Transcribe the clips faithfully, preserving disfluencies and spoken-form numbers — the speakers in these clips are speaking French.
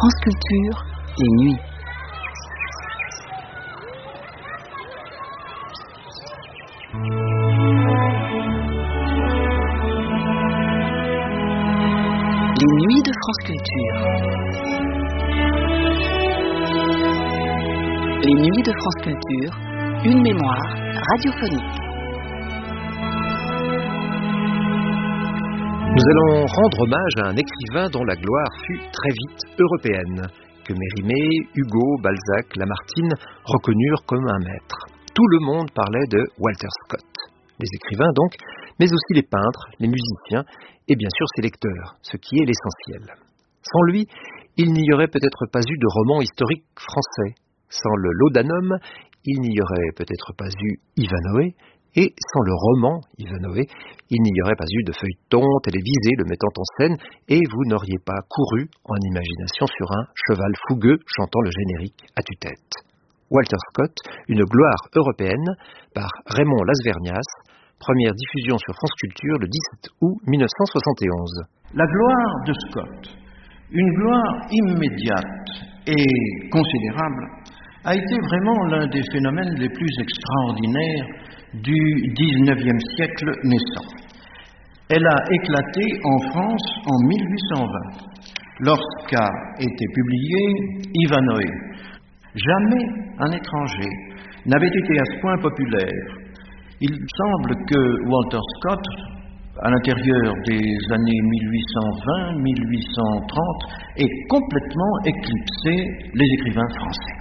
France Culture, les nuits. Les nuits de France Culture. Les nuits de France Culture, une mémoire radiophonique. Nous allons rendre hommage à un écrivain dont la gloire fut très vite européenne, que Mérimée, Hugo, Balzac, Lamartine reconnurent comme un maître. Tout le monde parlait de Walter Scott. Les écrivains donc, mais aussi les peintres, les musiciens et bien sûr ses lecteurs, ce qui est l'essentiel. Sans lui, il n'y aurait peut-être pas eu de roman historique français. Sans le Laudanum, il n'y aurait peut-être pas eu Ivanhoé. Et sans le roman Ivanhoé, il n'y aurait pas eu de feuilleton télévisé le mettant en scène et vous n'auriez pas couru en imagination sur un cheval fougueux chantant le générique à tue-tête. Walter Scott, une gloire européenne, par Raymond Lasvernias, première diffusion sur France Culture le dix-sept août mille neuf cent soixante et onze. La gloire de Scott, une gloire immédiate et considérable, a été vraiment l'un des phénomènes les plus extraordinaires du dix-neuvième siècle naissant. Elle a éclaté en France en mille huit cent vingt, lorsqu'a été publié Ivanhoé. Jamais un étranger n'avait été à ce point populaire. Il semble que Walter Scott, à l'intérieur des années mille huit cent vingt à mille huit cent trente, ait complètement éclipsé les écrivains français.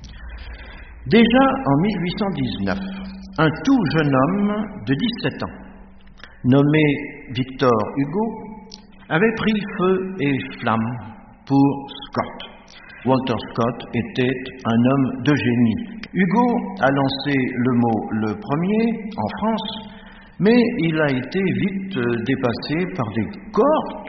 Déjà en mille huit cent dix-neuf, un tout jeune homme de dix-sept ans, nommé Victor Hugo, avait pris feu et flamme pour Scott. Walter Scott était un homme de génie. Hugo a lancé le mot le premier en France, mais il a été vite dépassé par des cohortes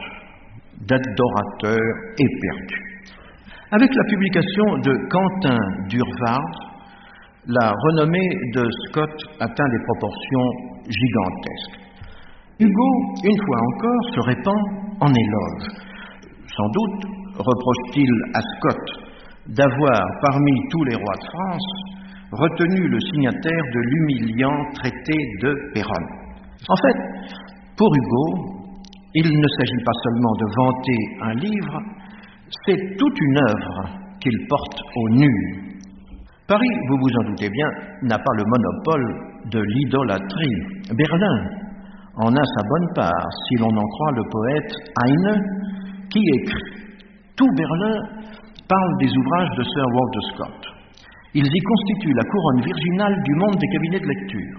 d'adorateurs éperdus. Avec la publication de Quentin Durward, la renommée de Scott atteint des proportions gigantesques. Hugo, une fois encore, se répand en éloges. Sans doute reproche-t-il à Scott d'avoir, parmi tous les rois de France, retenu le signataire de l'humiliant traité de Péronne. En fait, pour Hugo, il ne s'agit pas seulement de vanter un livre, c'est toute une œuvre qu'il porte au nu. Paris, vous vous en doutez bien, n'a pas le monopole de l'idolâtrie. Berlin en a sa bonne part, si l'on en croit le poète Heine, qui écrit « Tout Berlin parle des ouvrages de Sir Walter Scott. Ils y constituent la couronne virginale du monde des cabinets de lecture.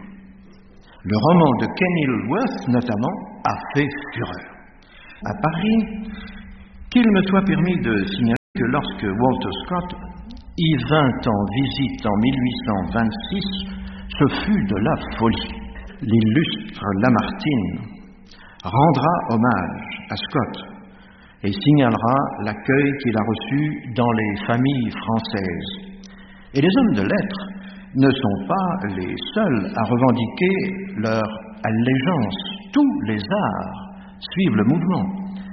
Le roman de Kenilworth, notamment, a fait fureur. À Paris, qu'il me soit permis de signaler que lorsque Walter Scott y vint en visite en mille huit cent vingt-six, ce fut de la folie. L'illustre Lamartine rendra hommage à Scott et signalera l'accueil qu'il a reçu dans les familles françaises. Et les hommes de lettres ne sont pas les seuls à revendiquer leur allégeance. Tous les arts suivent le mouvement.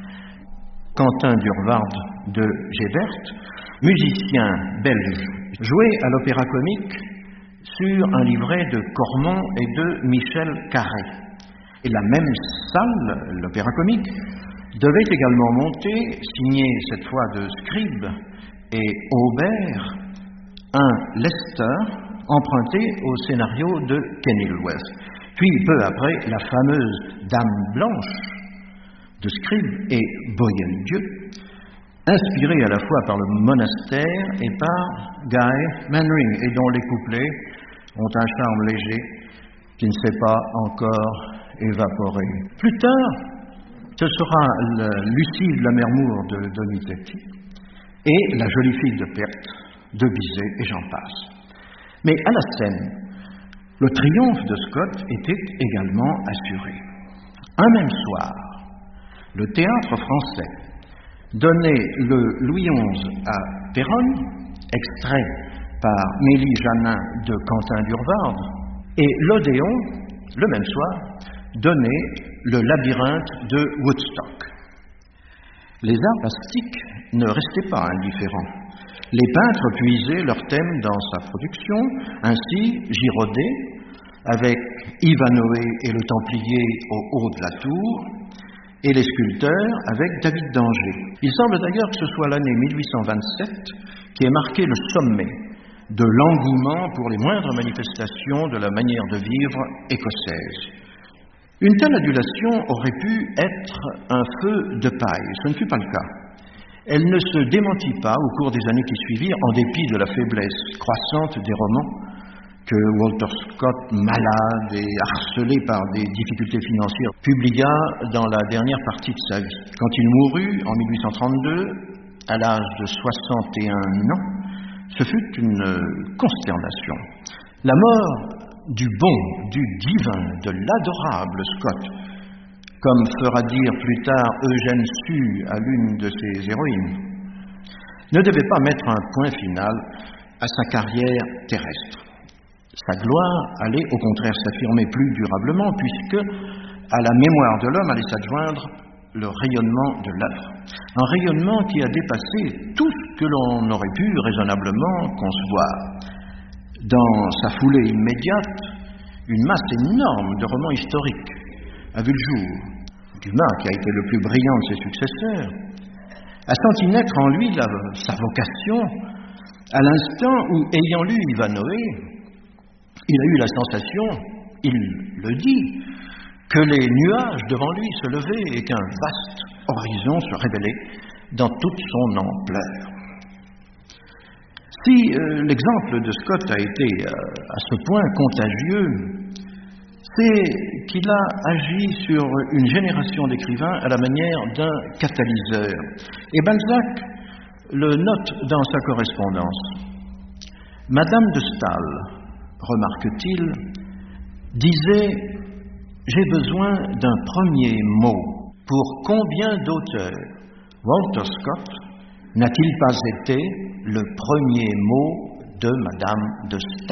Quentin Durward de Gébert, musicien belge, jouait à l'Opéra Comique sur un livret de Cormon et de Michel Carré. Et la même salle, l'Opéra Comique, devait également monter, signé cette fois de Scribe et Aubert, un Leicester emprunté au scénario de Kenilworth. Puis, peu après, la fameuse Dame Blanche de Scribe et Boieldieu, inspirée à la fois par le monastère et par Guy Mannering, et dont les couplets ont un charme léger qui ne s'est pas encore évaporé. Plus tard, ce sera le Lucie de la Mermour de Donizetti et La jolie fille de Perthes de Bizet, et j'en passe. Mais à la scène, le triomphe de Scott était également assuré. Un même soir, le théâtre français donnait le Louis onze à Péronne, extrait par Mélie Janin de Quentin Durward, et l'Odéon, le même soir, donnait le Labyrinthe de Woodstock. Les arts plastiques ne restaient pas indifférents. Les peintres puisaient leurs thèmes dans sa production, ainsi Girodet, avec Ivanhoé et le Templier au haut de la tour, et les sculpteurs avec David d'Angers. Il semble d'ailleurs que ce soit l'année mille huit cent vingt-sept qui ait marqué le sommet de l'engouement pour les moindres manifestations de la manière de vivre écossaise. Une telle adulation aurait pu être un feu de paille. Ce ne fut pas le cas. Elle ne se démentit pas au cours des années qui suivirent, en dépit de la faiblesse croissante des romans que Walter Scott, malade et harcelé par des difficultés financières, publia dans la dernière partie de sa vie. Quand il mourut en mille huit cent trente-deux, à l'âge de soixante et un ans, ce fut une consternation. La mort du bon, du divin, de l'adorable Scott, comme fera dire plus tard Eugène Sue à l'une de ses héroïnes, ne devait pas mettre un point final à sa carrière terrestre. Sa gloire allait au contraire s'affirmer plus durablement, puisque à la mémoire de l'homme allait s'adjoindre le rayonnement de l'œuvre. Un rayonnement qui a dépassé tout ce que l'on aurait pu raisonnablement concevoir. Dans sa foulée immédiate, une masse énorme de romans historiques a vu le jour. Dumas, qui a été le plus brillant de ses successeurs, a senti naître en lui la, sa vocation à l'instant où, ayant lu Ivanhoé, il a eu la sensation, il le dit, que les nuages devant lui se levaient et qu'un vaste horizon se révélait dans toute son ampleur. Si euh, l'exemple de Scott a été euh, à ce point contagieux, c'est qu'il a agi sur une génération d'écrivains à la manière d'un catalyseur. Et Balzac le note dans sa correspondance. Madame de Staël, remarque-t-il, disait « J'ai besoin d'un premier mot. Pour combien d'auteurs Walter Scott n'a-t-il pas été le premier mot de Madame de Staël ?»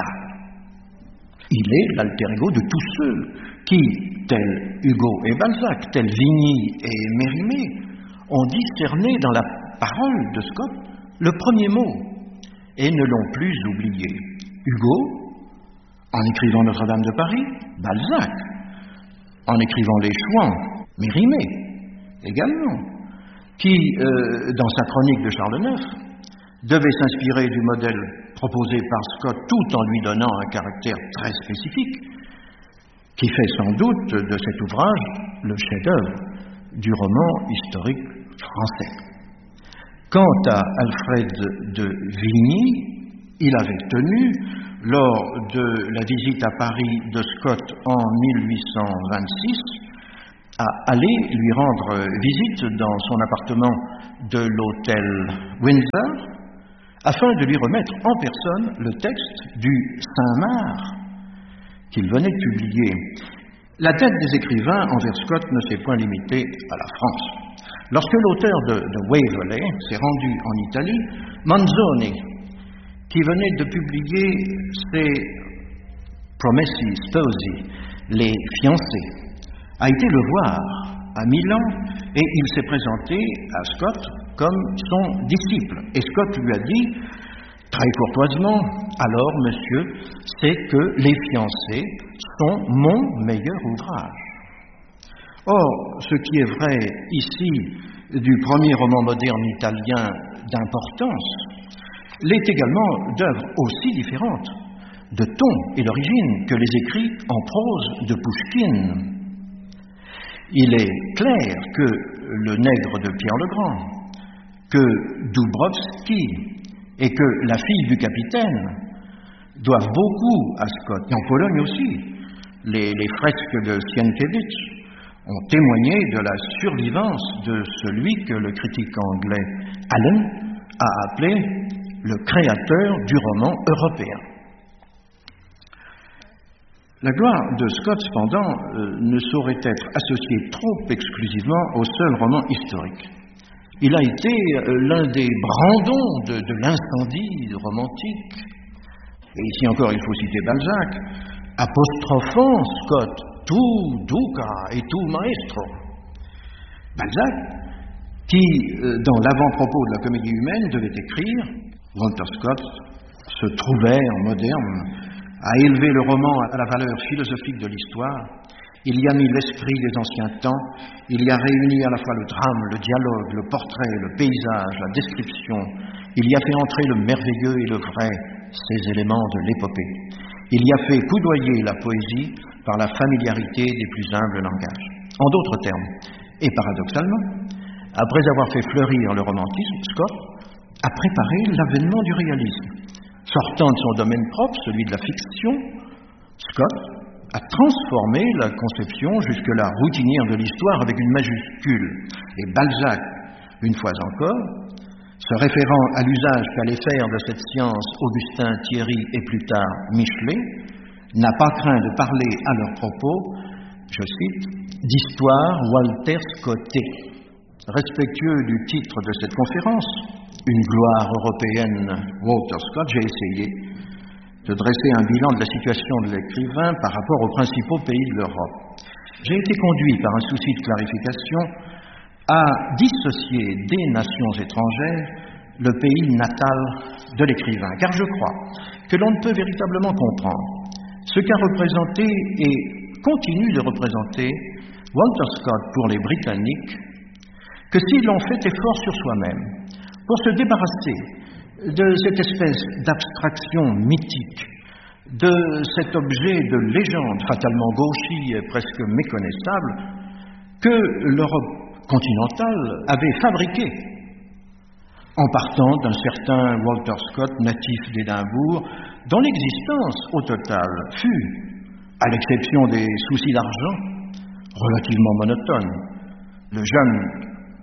Il est l'alter ego de tous ceux qui, tels Hugo et Balzac, tels Vigny et Mérimée, ont discerné dans la parole de Scott le premier mot et ne l'ont plus oublié. Hugo, en écrivant Notre-Dame de Paris, Balzac, en écrivant Les Chouans, Mérimée également, qui, euh, dans sa chronique de Charles neuf, devait s'inspirer du modèle proposé par Scott tout en lui donnant un caractère très spécifique, qui fait sans doute de cet ouvrage le chef-d'œuvre du roman historique français. Quant à Alfred de Vigny, il avait tenu, lors de la visite à Paris de Scott en mille huit cent vingt-six, à aller lui rendre visite dans son appartement de l'hôtel Windsor, afin de lui remettre en personne le texte du Saint-Marc qu'il venait de publier. La tête des écrivains envers Scott ne s'est point limitée à la France. Lorsque l'auteur de, de Waverley s'est rendu en Italie, Manzoni, qui venait de publier ses Promessi Sposi, les fiancés, a été le voir à Milan et il s'est présenté à Scott comme son disciple. Et Scott lui a dit, très courtoisement, « Alors, monsieur, c'est que Les fiancés sont mon meilleur ouvrage. » Or, ce qui est vrai ici du premier roman moderne italien d'importance, l'est également d'œuvres aussi différentes, de ton et d'origine, que les écrits en prose de Pouchkine. Il est clair que Le Nègre de Pierre le Grand, que Dubrovsky et que La fille du capitaine doivent beaucoup à Scott. Et en Pologne aussi, les, les fresques de Sienkiewicz ont témoigné de la survivance de celui que le critique anglais Allen a appelé le créateur du roman européen. La gloire de Scott, cependant, euh, ne saurait être associée trop exclusivement au seul roman historique. Il a été euh, l'un des brandons de, de l'incendie romantique. Et ici encore, il faut citer Balzac, apostrophant Scott, tu duca et tu maestro. Balzac qui, dans l'avant-propos de la comédie humaine, devait écrire « Walter Scott se trouvait en moderne, a élevé le roman à la valeur philosophique de l'histoire. Il y a mis l'esprit des anciens temps, il y a réuni à la fois le drame, le dialogue, le portrait, le paysage, la description. Il y a fait entrer le merveilleux et le vrai, ces éléments de l'épopée. Il y a fait coudoyer la poésie par la familiarité des plus humbles langages. » En d'autres termes, et paradoxalement, après avoir fait fleurir le romantisme, Scott a préparé l'avènement du réalisme. Sortant de son domaine propre, celui de la fiction, Scott a transformé la conception jusque-là routinière de l'histoire avec une majuscule. Et Balzac, une fois encore, se référant à l'usage qu'allaient faire de cette science Augustin Thierry et plus tard Michelet, n'a pas craint de parler à leur propos, je cite, d'histoire Walter Scotté. Respectueux du titre de cette conférence, Une gloire européenne, Walter Scott, j'ai essayé de dresser un bilan de la situation de l'écrivain par rapport aux principaux pays de l'Europe. J'ai été conduit par un souci de clarification à dissocier des nations étrangères le pays natal de l'écrivain, car je crois que l'on ne peut véritablement comprendre ce qu'a représenté et continue de représenter Walter Scott pour les Britanniques que si l'on fait effort sur soi-même pour se débarrasser de cette espèce d'abstraction mythique, de cet objet de légende fatalement gauchie et presque méconnaissable que l'Europe continentale avait fabriqué en partant d'un certain Walter Scott, natif d'Édimbourg, dont l'existence au total fut, à l'exception des soucis d'argent, relativement monotone. Le jeune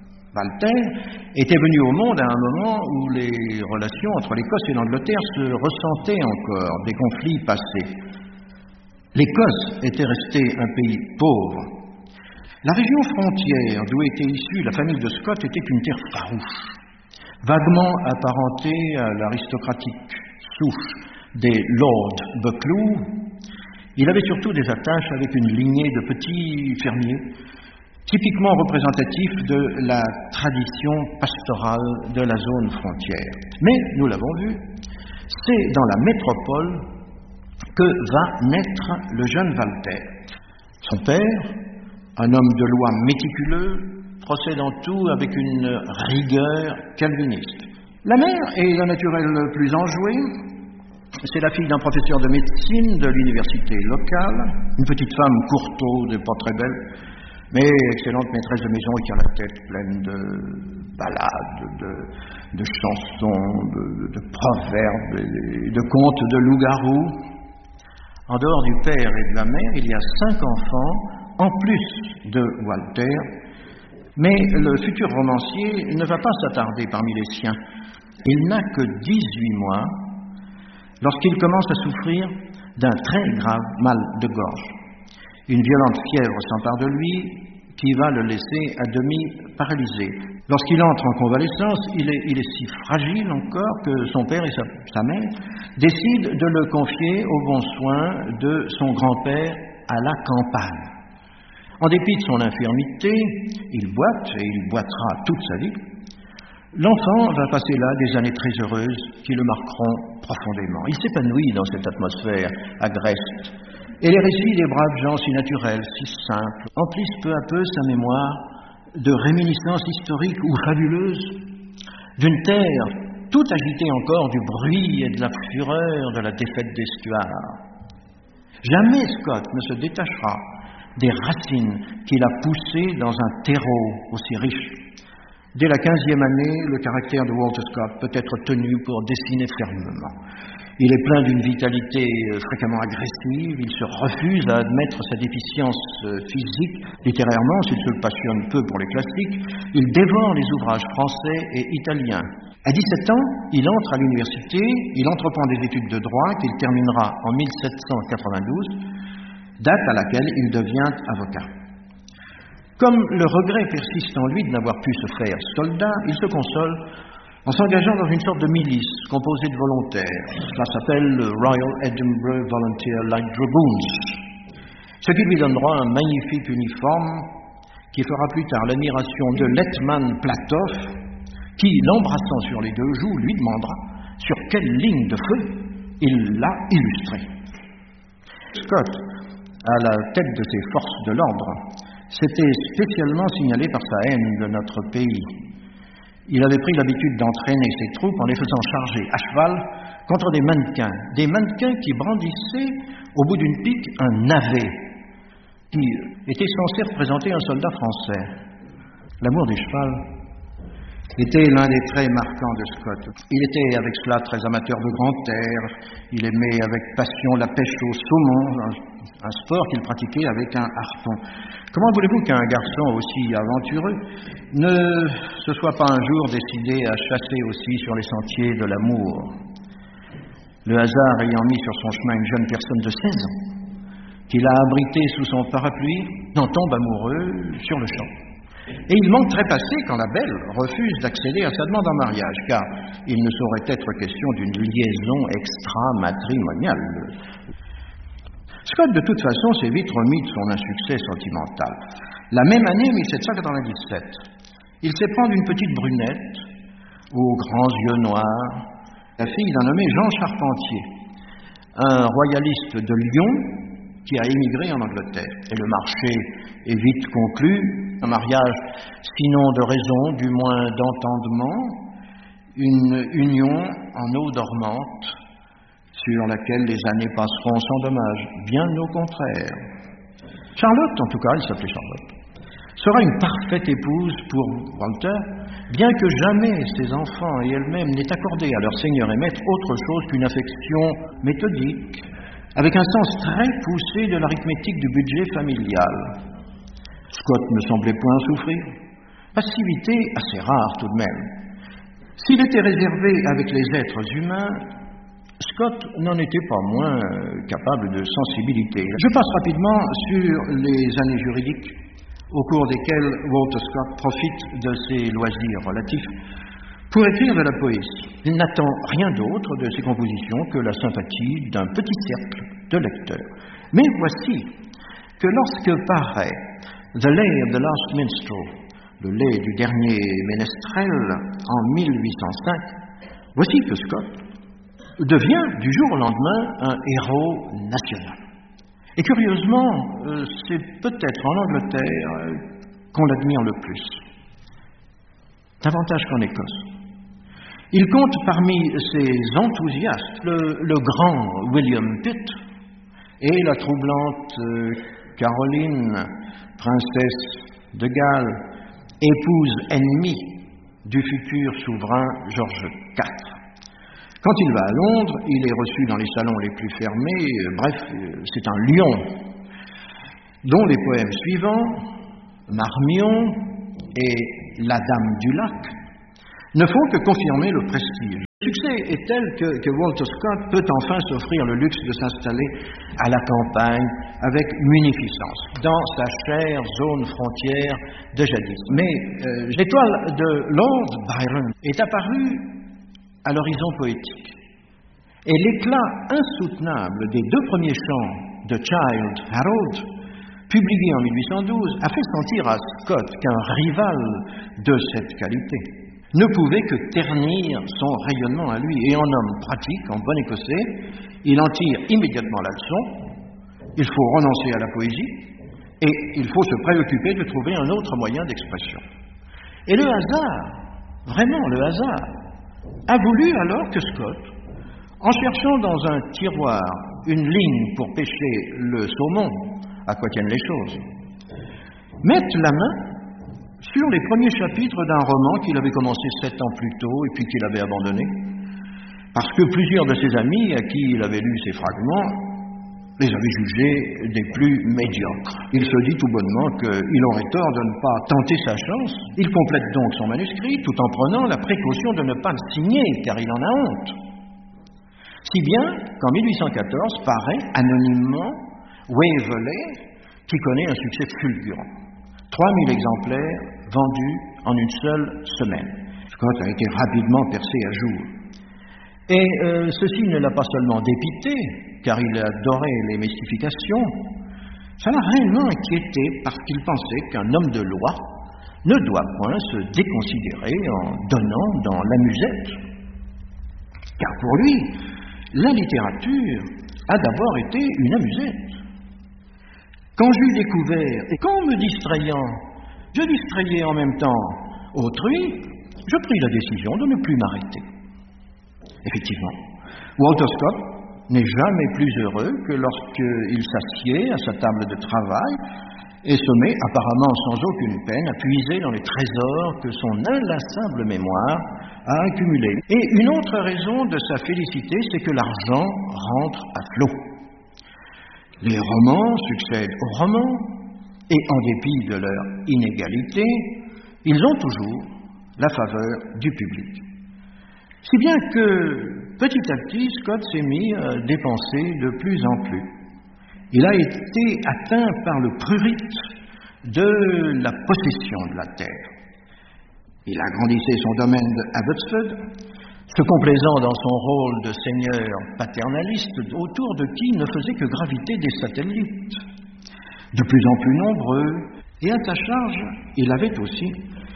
Walter était venu au monde à un moment où les relations entre l'Écosse et l'Angleterre se ressentaient encore, des conflits passés. L'Écosse était restée un pays pauvre. La région frontière d'où était issue la famille de Scott était une terre farouche, vaguement apparentée à l'aristocratique souche des Lord Buccleuch. Il avait surtout des attaches avec une lignée de petits fermiers, typiquement représentatif de la tradition pastorale de la zone frontière. Mais, nous l'avons vu, c'est dans la métropole que va naître le jeune Walter. Son père, un homme de loi méticuleux, procède en tout avec une rigueur calviniste. La mère est d'un naturel plus enjoué. C'est la fille d'un professeur de médecine de l'université locale, une petite femme courtaude et pas très belle, mais excellente maîtresse de maison qui a la tête pleine de ballades, de, de chansons, de, de proverbes, et de contes de loups-garous. En dehors du père et de la mère, il y a cinq enfants, en plus de Walter, mais le futur romancier ne va pas s'attarder parmi les siens. Il n'a que dix-huit mois lorsqu'il commence à souffrir d'un très grave mal de gorge. Une violente fièvre s'empare de lui qui va le laisser à demi paralysé. Lorsqu'il entre en convalescence, il est, il est si fragile encore que son père et sa, sa mère décident de le confier aux bons soins de son grand-père à la campagne. En dépit de son infirmité, il boite et il boitera toute sa vie. L'enfant va passer là des années très heureuses qui le marqueront profondément. Il s'épanouit dans cette atmosphère agreste. Et les récits des braves gens si naturels, si simples, emplissent peu à peu sa mémoire de réminiscences historiques ou fabuleuses, d'une terre tout agitée encore du bruit et de la fureur de la défaite d'Estuard. Jamais Scott ne se détachera des racines qu'il a poussées dans un terreau aussi riche. Dès la quinzième année, le caractère de Walter Scott peut être tenu pour dessiner fermement. Il est plein d'une vitalité fréquemment agressive, il se refuse à admettre sa déficience physique. Littérairement, s'il se passionne peu pour les classiques, il dévore les ouvrages français et italiens. À dix-sept ans, il entre à l'université, il entreprend des études de droit qu'il terminera en mille sept cent quatre-vingt-douze, date à laquelle il devient avocat. Comme le regret persiste en lui de n'avoir pu se faire soldat, il se console en s'engageant dans une sorte de milice composée de volontaires. Cela s'appelle le Royal Edinburgh Volunteer Light Dragoons, ce qui lui donne droit à un magnifique uniforme qui fera plus tard l'admiration de l'Hetman Platov, qui, l'embrassant sur les deux joues, lui demandera sur quelle ligne de feu il l'a illustré. Scott, à la tête de ses forces de l'ordre, s'était spécialement signalé par sa haine de notre pays. Il avait pris l'habitude d'entraîner ses troupes en les faisant charger à cheval contre des mannequins, des mannequins qui brandissaient au bout d'une pique un navet, qui était censé représenter un soldat français. L'amour du cheval était l'un des traits marquants de Scott. Il était avec cela très amateur de grand air, il aimait avec passion la pêche au saumon, un, un sport qu'il pratiquait avec un harpon. Comment voulez-vous qu'un garçon aussi aventureux ne se soit pas un jour décidé à chasser aussi sur les sentiers de l'amour? Le hasard ayant mis sur son chemin une jeune personne de seize ans, qu'il a abritée sous son parapluie, en tombe amoureux sur le champ. Et il manque trépasser quand la belle refuse d'accéder à sa demande en mariage, car il ne saurait être question d'une liaison extra-matrimoniale. Scott, de toute façon, s'est vite remis de son insuccès sentimental. La même année, mille sept cent quatre-vingt-dix-sept, il s'éprend d'une petite brunette aux grands yeux noirs, la fille d'un nommé Jean Charpentier, un royaliste de Lyon qui a émigré en Angleterre. Et le marché est vite conclu, un mariage sinon de raison, du moins d'entendement, une union en eau dormante sur laquelle les années passeront sans dommage, bien au contraire. Charlotte, en tout cas, elle s'appelait Charlotte, sera une parfaite épouse pour Walter, bien que jamais ses enfants et elle-même n'aient accordé à leur seigneur et maître autre chose qu'une affection méthodique, avec un sens très poussé de l'arithmétique du budget familial. Scott ne semblait point souffrir. Passivité assez rare tout de même. S'il était réservé avec les êtres humains, Scott n'en était pas moins capable de sensibilité. Je passe rapidement sur les années juridiques au cours desquelles Walter Scott profite de ses loisirs relatifs pour écrire de la poésie. Il n'attend rien d'autre de ses compositions que la sympathie d'un petit cercle de lecteurs. Mais voici que lorsque paraît The Lay of the Last Minstrel, le lait du dernier ménestrel, en mille huit cent cinq, voici que Scott devient du jour au lendemain un héros national. Et curieusement, c'est peut-être en Angleterre qu'on l'admire le plus, davantage qu'en Écosse. Il compte parmi ses enthousiastes le, le grand William Pitt et la troublante Caroline, princesse de Galles, épouse ennemie du futur souverain George quatre. Quand il va à Londres, il est reçu dans les salons les plus fermés, bref, c'est un lion, dont les poèmes suivants, Marmion et La Dame du Lac, ne font que confirmer le prestige. Le succès est tel que, que Walter Scott peut enfin s'offrir le luxe de s'installer à la campagne avec munificence, dans sa chère zone frontière de jadis. Mais euh, l'étoile de Lord Byron est apparue à l'horizon poétique. Et l'éclat insoutenable des deux premiers chants de Childe Harold, publiés en mille huit cent douze, a fait sentir à Scott qu'un rival de cette qualité ne pouvait que ternir son rayonnement à lui. Et en homme pratique, en bon écossais, il en tire immédiatement la leçon. Il faut renoncer à la poésie et il faut se préoccuper de trouver un autre moyen d'expression. Et le hasard, vraiment le hasard, a voulu alors que Scott, en cherchant dans un tiroir une ligne pour pêcher le saumon, à quoi tiennent les choses, mette la main sur les premiers chapitres d'un roman qu'il avait commencé sept ans plus tôt et puis qu'il avait abandonné, parce que plusieurs de ses amis à qui il avait lu ces fragments les avaient jugés des plus médiocres. Il se dit tout bonnement qu'il aurait tort de ne pas tenter sa chance. Il complète donc son manuscrit tout en prenant la précaution de ne pas le signer, car il en a honte. Si bien qu'en mille huit cent quatorze paraît anonymement Waverley, qui connaît un succès fulgurant. trois mille exemplaires vendus en une seule semaine. Scott a été rapidement percé à jour. Et euh, ceci ne l'a pas seulement dépité, car il adorait les mystifications, Ça l'a réellement inquiété parce qu'il pensait qu'un homme de loi ne doit point se déconsidérer en donnant dans la musette. Car pour lui, la littérature a d'abord été une amusette. Quand j'eus découvert, et qu'en me distrayant, je distrayais en même temps autrui, je pris la décision de ne plus m'arrêter. Effectivement, Walter Scott n'est jamais plus heureux que lorsqu'il s'assied à sa table de travail et se met, apparemment sans aucune peine, à puiser dans les trésors que son inlassable mémoire a accumulés. Et une autre raison de sa félicité, c'est que l'argent rentre à flot. Les romans succèdent aux romans, et en dépit de leur inégalité, ils ont toujours la faveur du public. Si bien que, petit à petit, Scott s'est mis à dépenser de plus en plus. Il a été atteint par le prurit de la possession de la terre. Il agrandissait son domaine d'Abbotsford, se complaisant dans son rôle de seigneur paternaliste autour de qui ne faisait que graviter des satellites, de plus en plus nombreux, et à sa charge, il avait aussi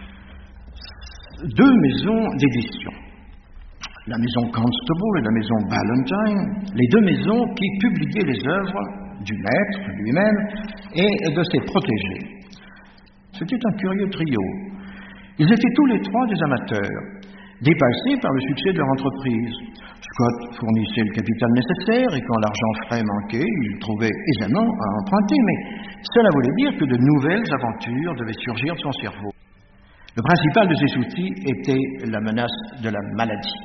deux maisons d'édition. La maison Constable et la maison Ballantyne, les deux maisons qui publiaient les œuvres du maître lui-même et de ses protégés. C'était un curieux trio. Ils étaient tous les trois des amateurs, dépassés par le succès de leur entreprise. Scott fournissait le capital nécessaire et quand l'argent frais manquait, il trouvait aisément à emprunter, mais cela voulait dire que de nouvelles aventures devaient surgir de son cerveau. Le principal de ses soucis était la menace de la maladie.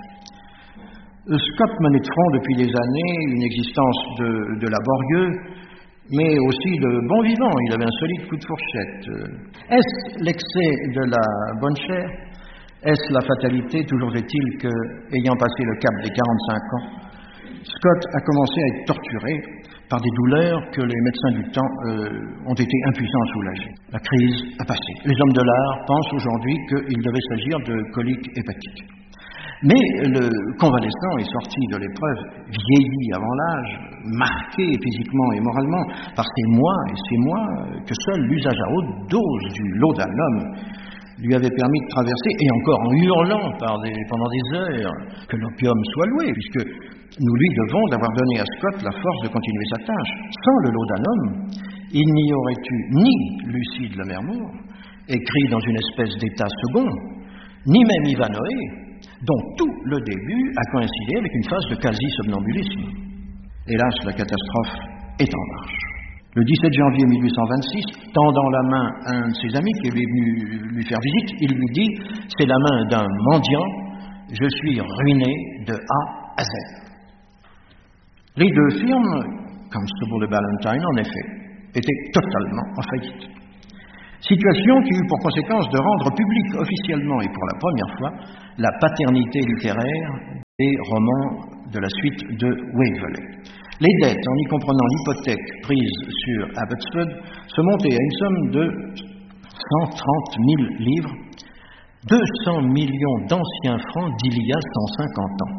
Scott menait de front depuis des années une existence de, de laborieux, mais aussi de bon vivant. Il avait un solide coup de fourchette. Est-ce l'excès de la bonne chair? Est-ce la fatalité? Toujours est-il que, ayant passé le cap des quarante-cinq ans, Scott a commencé à être torturé par des douleurs que les médecins du temps euh, ont été impuissants à soulager. La crise a passé. Les hommes de l'art pensent aujourd'hui qu'il devait s'agir de colique hépatique. Mais le convalescent est sorti de l'épreuve vieilli avant l'âge, marqué physiquement et moralement par ces mois et ces mois que seul l'usage à haute dose du laudanum lui avait permis de traverser, et encore en hurlant par des, pendant des heures, que l'opium soit loué, puisque nous lui devons d'avoir donné à Scott la force de continuer sa tâche. Sans le laudanum, il n'y aurait eu ni Lucie de la Mermour, écrit dans une espèce d'état second, ni même Ivanhoé, dont tout le début a coïncidé avec une phase de quasi-somnambulisme. Hélas, la catastrophe est en marche. Le dix-sept janvier mille huit cent vingt-six, tendant la main à un de ses amis qui est venu lui faire visite, il lui dit « C'est la main d'un mendiant, je suis ruiné de A à Z ». Les deux firmes, Constable et Ballantyne, en effet, étaient totalement en faillite. Situation qui eut pour conséquence de rendre public officiellement et pour la première fois la paternité littéraire des romans de la suite de Waverley. Les dettes, en y comprenant l'hypothèque prise sur Abbotsford, se montaient à une somme de cent trente mille livres, deux cents millions d'anciens francs d'il y a cent cinquante ans.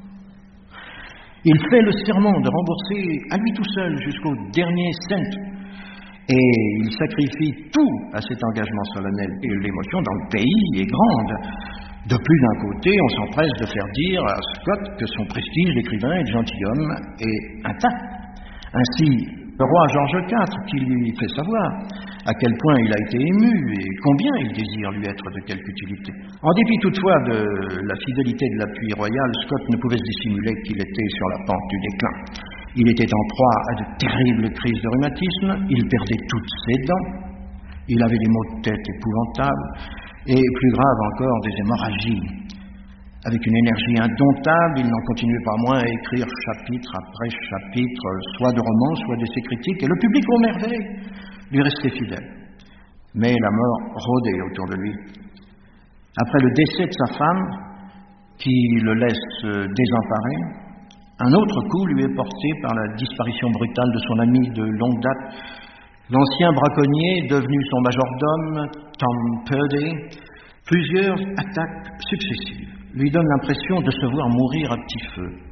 Il fait le serment de rembourser à lui tout seul jusqu'au dernier cent, et il sacrifie tout à cet engagement solennel. Et l'émotion dans le pays est grande. De plus, d'un côté, on s'empresse de faire dire à Scott que son prestige d'écrivain et de gentilhomme est intact. Ainsi, le roi George quatre, qui lui fait savoir à quel point il a été ému et combien il désire lui être de quelque utilité. En dépit toutefois de la fidélité de l'appui royal, Scott ne pouvait se dissimuler qu'il était sur la pente du déclin. Il était en proie à de terribles crises de rhumatisme, il perdait toutes ses dents, il avait des maux de tête épouvantables, et plus grave encore, des hémorragies. Avec une énergie indomptable, il n'en continuait pas moins à écrire chapitre après chapitre, soit de romans, soit d'essais critiques, et le public, aux merveilles, lui restait fidèle. Mais la mort rôdait autour de lui. Après le décès de sa femme, qui le laisse désemparé, un autre coup lui est porté par la disparition brutale de son ami de longue date, l'ancien braconnier devenu son majordome, Tom Purdy. Plusieurs attaques successives lui donnent l'impression de se voir mourir à petit feu.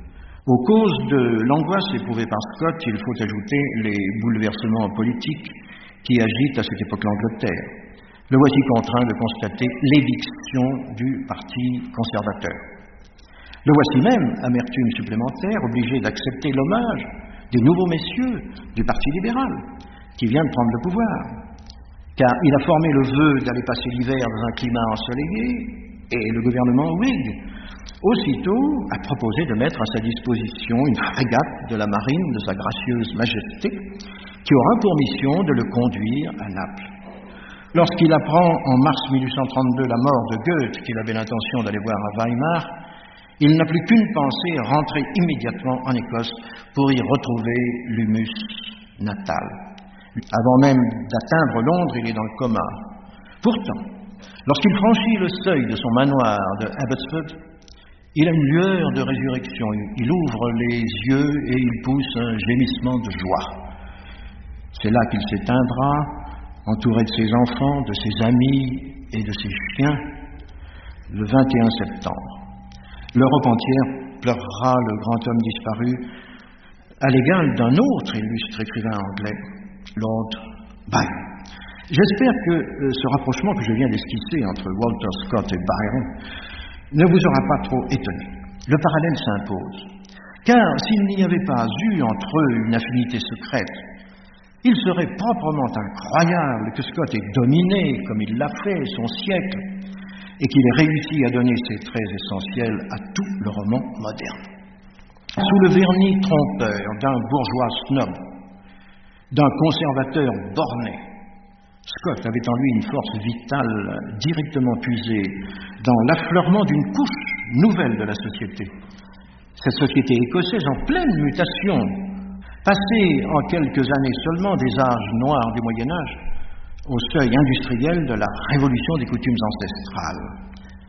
Aux causes de l'angoisse éprouvée par Scott, il faut ajouter les bouleversements politiques qui agitent à cette époque l'Angleterre. Le voici contraint de constater l'éviction du Parti conservateur. Le voici même, amertume supplémentaire, obligé d'accepter l'hommage des nouveaux messieurs du Parti libéral, qui vient de prendre le pouvoir, car il a formé le vœu d'aller passer l'hiver dans un climat ensoleillé, et le gouvernement Whig, aussitôt, a proposé de mettre à sa disposition une frégate de la marine de sa gracieuse majesté, qui aura pour mission de le conduire à Naples. Lorsqu'il apprend en mars mille huit cent trente-deux la mort de Goethe, qu'il avait l'intention d'aller voir à Weimar, il n'a plus qu'une pensée, rentrer immédiatement en Écosse pour y retrouver l'humus natal. Avant même d'atteindre Londres, il est dans le coma. Pourtant, lorsqu'il franchit le seuil de son manoir de Abbotsford, il a une lueur de résurrection. Il ouvre les yeux et il pousse un gémissement de joie. C'est là qu'il s'éteindra, entouré de ses enfants, de ses amis et de ses chiens, le vingt et un septembre. L'Europe entière pleurera le grand homme disparu à l'égal d'un autre illustre écrivain anglais, Lord Byron. J'espère que euh, ce rapprochement que je viens d'esquisser entre Walter Scott et Byron ne vous aura pas trop étonné. Le parallèle s'impose, car s'il n'y avait pas eu entre eux une affinité secrète, il serait proprement incroyable que Scott ait dominé, comme il l'a fait, son siècle, et qu'il ait réussi à donner ses traits essentiels à tout le roman moderne. Sous le vernis trompeur d'un bourgeois snob, d'un conservateur borné, Scott avait en lui une force vitale directement puisée dans l'affleurement d'une couche nouvelle de la société. Cette société écossaise en pleine mutation, passée en quelques années seulement des âges noirs du Moyen-Âge au seuil industriel de la révolution des coutumes ancestrales.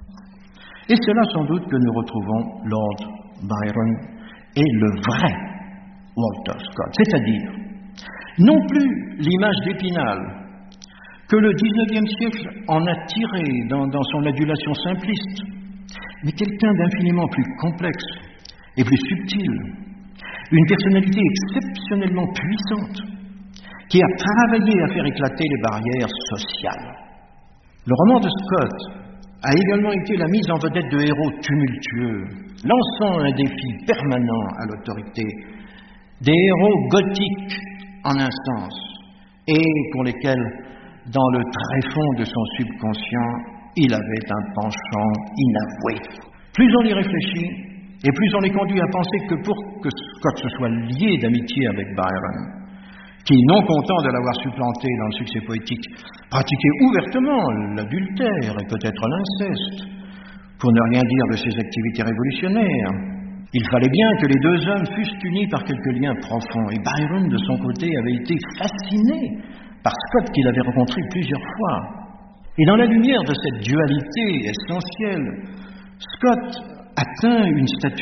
Et c'est là sans doute que nous retrouvons Lord Byron et le vrai Walter Scott, c'est-à-dire non plus l'image d'Épinal que le dix-neuvième siècle en a tiré dans, dans son adulation simpliste, mais quelqu'un d'infiniment plus complexe et plus subtil, une personnalité exceptionnellement puissante, qui a travaillé à faire éclater les barrières sociales. Le roman de Scott a également été la mise en vedette de héros tumultueux, lançant un défi permanent à l'autorité, des héros gothiques en un sens, et pour lesquels, dans le tréfonds de son subconscient, il avait un penchant inavoué. Plus on y réfléchit, et plus on est conduit à penser que pour que Scott se soit lié d'amitié avec Byron, qui, non content de l'avoir supplanté dans le succès poétique, pratiquait ouvertement l'adultère et peut-être l'inceste, pour ne rien dire de ses activités révolutionnaires, il fallait bien que les deux hommes fussent unis par quelques liens profonds. Et Byron, de son côté, avait été fasciné par Scott qu'il avait rencontré plusieurs fois. Et dans la lumière de cette dualité essentielle, Scott atteint une stature